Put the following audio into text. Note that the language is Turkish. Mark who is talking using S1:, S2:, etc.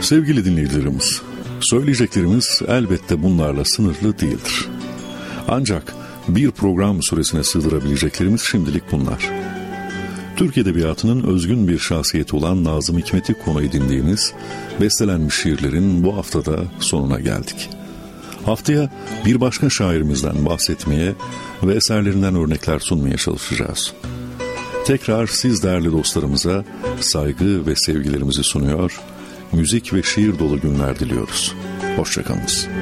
S1: Sevgili dinleyicilerimiz, söyleyeceklerimiz elbette bunlarla sınırlı değildir. Ancak bir program süresine sığdırabileceklerimiz şimdilik bunlar. Türk Edebiyatı'nın özgün bir şahsiyeti olan Nazım Hikmet'i konu edindiğimiz bestelenmiş şiirlerin bu haftada sonuna geldik. Haftaya bir başka şairimizden bahsetmeye ve eserlerinden örnekler sunmaya çalışacağız. Tekrar siz değerli dostlarımıza saygı ve sevgilerimizi sunuyor, müzik ve şiir dolu günler diliyoruz. Hoşça kalınız.